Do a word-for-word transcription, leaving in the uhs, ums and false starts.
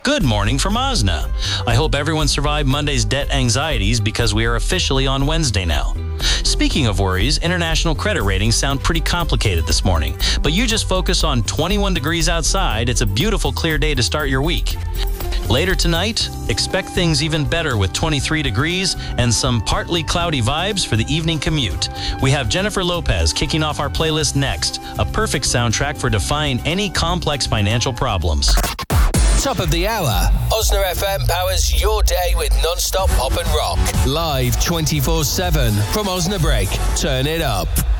Good morning from Osna. I hope everyone survived Monday's debt anxieties because we are officially on Wednesday now. Speaking of worries, international credit ratings sound pretty complicated this morning, but you just focus on twenty-one degrees outside. It's a beautiful, clear day to start your week. Later tonight, expect things even better with twenty-three degrees and some partly cloudy vibes for the evening commute. We have Jennifer Lopez kicking off our playlist next, a perfect soundtrack for defying any complex financial problems. Top of the hour. Osna F M powers your day with non-stop pop and rock. Live twenty-four seven from Osna Break. Turn it up.